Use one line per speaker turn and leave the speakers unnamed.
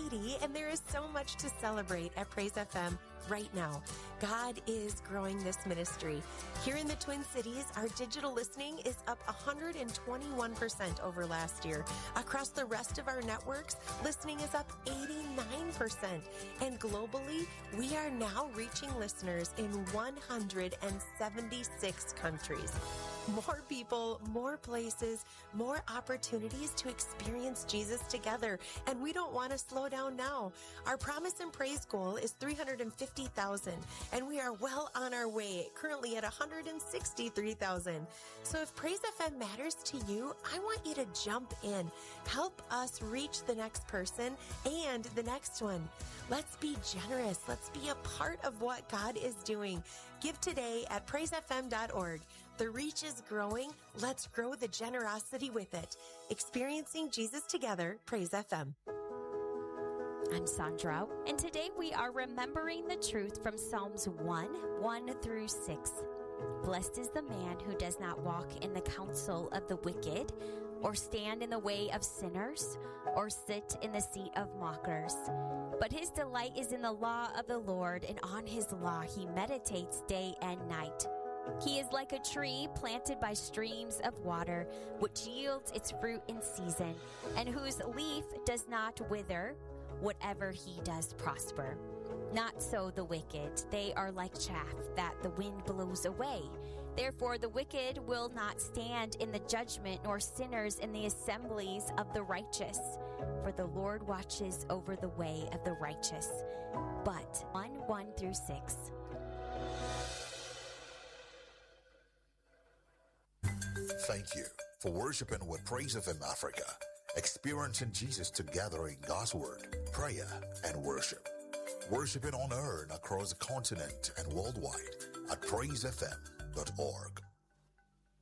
80, and there is so much to celebrate at Praise FM right now. God is growing this ministry. Here in the Twin Cities, our digital listening is up 121% over last year. Across the rest of our networks, listening is up 89%. And globally, we are now reaching listeners in 176 countries. More people, more places, more opportunities to experience Jesus together. And we don't want to slow down now. Our Promise and Praise goal is 350,000, and we are well on our way, currently at 163,000. So if Praise FM matters to you, I want you to jump in. Help us reach the next person and the next one. Let's be generous. Let's be a part of what God is doing. Give today at praisefm.org. The reach is growing. Let's grow the generosity with it. Experiencing Jesus together, Praise FM.
I'm Sandra, and today we are remembering the truth from Psalms 1 through 6. Blessed is the man who does not walk in the counsel of the wicked, or stand in the way of sinners, or sit in the seat of mockers. But his delight is in the law of the Lord, and on his law he meditates day and night. He is like a tree planted by streams of water, which yields its fruit in season, and whose leaf does not wither. Whatever he does prosper. Not so the wicked. They are like chaff that the wind blows away. Therefore the wicked will not stand in the judgment, nor sinners in the assemblies of the righteous. For the Lord watches over the way of the righteous. But 1 through 6.
Thank you for worshiping with Praise FM Africa, experiencing Jesus together in God's Word, prayer, and worship. Worshiping on air and across the continent and worldwide at praisefm.org.